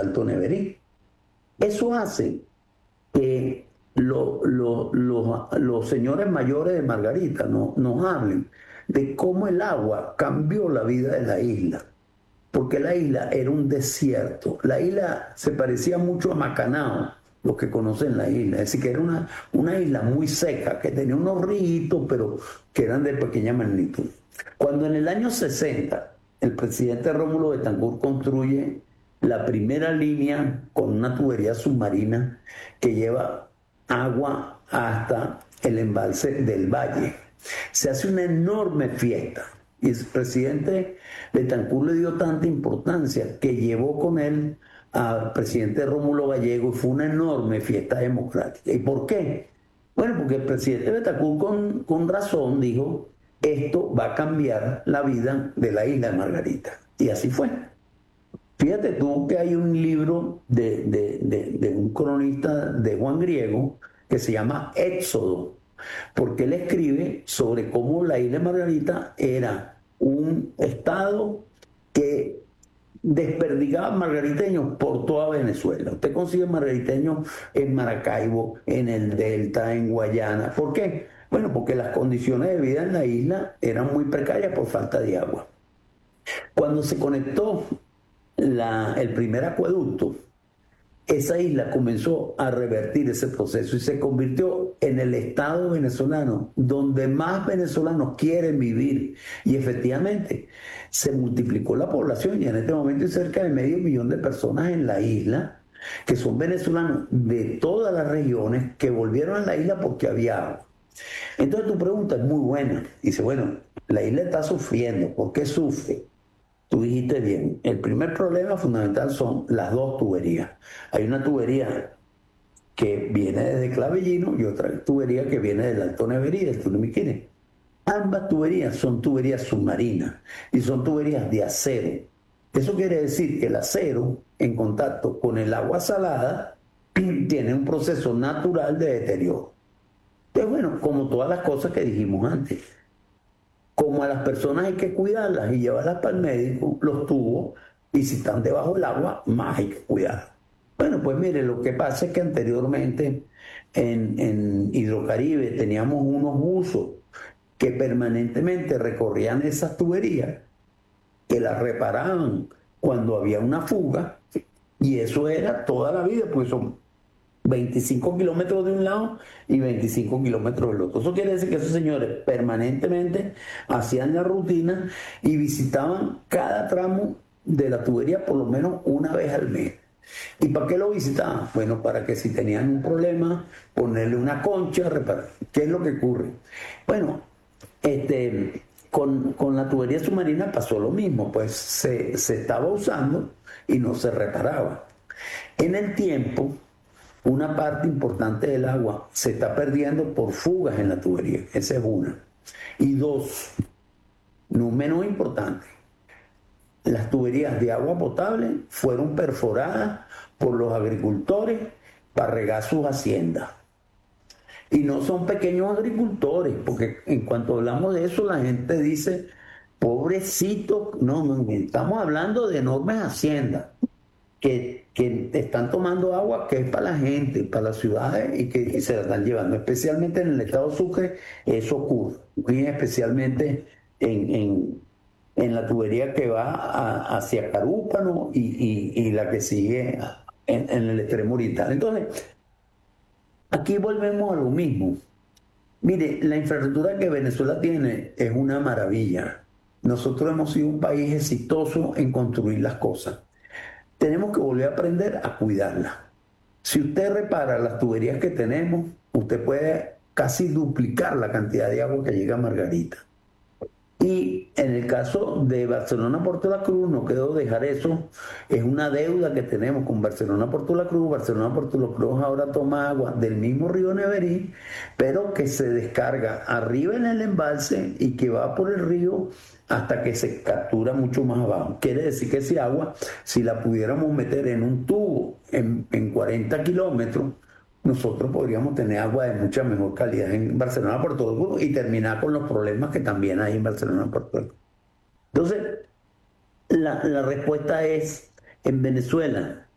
Alto Neverí. Eso hace que los señores mayores de Margarita nos hablen de cómo el agua cambió la vida de la isla, porque la isla era un desierto. La isla se parecía mucho a Macanao, los que conocen la isla, es decir, que era una isla muy seca, que tenía unos ríos, pero que eran de pequeña magnitud. Cuando en el año 60 el presidente Rómulo Betancourt construye la primera línea con una tubería submarina que lleva agua hasta el embalse del Valle, se hace una enorme fiesta. Y el presidente Betancourt le dio tanta importancia que llevó con él al presidente Rómulo Gallego y fue una enorme fiesta democrática. ¿Y por qué? Bueno, porque el presidente Betancourt con razón dijo, esto va a cambiar la vida de la isla de Margarita. Y así fue. Fíjate tú que hay un libro de un cronista de Juan Griego que se llama Éxodo, porque él escribe sobre cómo la isla de Margarita era un estado que desperdigaba margariteños por toda Venezuela. Usted consigue margariteños en Maracaibo, en el Delta, en Guayana. ¿Por qué? Bueno, porque las condiciones de vida en la isla eran muy precarias por falta de agua. Cuando se conectó el primer acueducto, esa isla comenzó a revertir ese proceso y se convirtió en el estado venezolano donde más venezolanos quieren vivir. Y efectivamente se multiplicó la población y en este momento hay cerca de 500.000 de personas en la isla que son venezolanos de todas las regiones que volvieron a la isla porque había agua. Entonces tu pregunta es muy buena. Dice, bueno, la isla está sufriendo. ¿Por qué sufre? Tú dijiste bien, el primer problema fundamental son las dos tuberías. Hay una tubería que viene desde Clavellino y otra tubería que viene del Alto Neverí, del Tunimiquine. Ambas tuberías son tuberías submarinas y son tuberías de acero. Eso quiere decir que el acero, en contacto con el agua salada, tiene un proceso natural de deterioro. Entonces, bueno, como todas las cosas que dijimos antes, como a las personas hay que cuidarlas y llevarlas para el médico, los tubos, y si están debajo del agua, más hay que cuidarlas. Bueno, pues mire, lo que pasa es que anteriormente en Hidrocaribe teníamos unos buzos que permanentemente recorrían esas tuberías, que las reparaban cuando había una fuga, y eso era toda la vida, pues son 25 kilómetros de un lado y 25 kilómetros del otro. Eso quiere decir que esos señores permanentemente hacían la rutina y visitaban cada tramo de la tubería por lo menos una vez al mes. ¿Y para qué lo visitaban? Bueno, para que si tenían un problema, ponerle una concha, reparar. ¿Qué es lo que ocurre? Bueno, con la tubería submarina pasó lo mismo, pues se estaba usando y no se reparaba. En el tiempo, una parte importante del agua se está perdiendo por fugas en la tubería. Esa es una. Y dos, no menos importante, las tuberías de agua potable fueron perforadas por los agricultores para regar sus haciendas. Y no son pequeños agricultores, porque en cuanto hablamos de eso, la gente dice, pobrecito, no, estamos hablando de enormes haciendas que están tomando agua que es para la gente, para las ciudades y que se la están llevando. Especialmente en el estado Sucre, eso ocurre. Y especialmente en la tubería que va hacia Carúpano y la que sigue en el extremo oriental. Entonces, aquí volvemos a lo mismo. Mire, la infraestructura que Venezuela tiene es una maravilla. Nosotros hemos sido un país exitoso en construir las cosas. Tenemos que volver a aprender a cuidarlas. Si usted repara las tuberías que tenemos, usted puede casi duplicar la cantidad de agua que llega a Margarita. Y en el caso de Barcelona-Puerto La Cruz, no quiero dejar eso, es una deuda que tenemos con Barcelona-Puerto La Cruz. Barcelona-Puerto La Cruz ahora toma agua del mismo río Neverí, pero que se descarga arriba en el embalse y que va por el río hasta que se captura mucho más abajo. Quiere decir que ese agua, si la pudiéramos meter en un tubo en 40 kilómetros, nosotros podríamos tener agua de mucha mejor calidad en Barcelona, Puerto Rico y terminar con los problemas que también hay en Barcelona, Puerto Rico. Entonces, la respuesta es, en Venezuela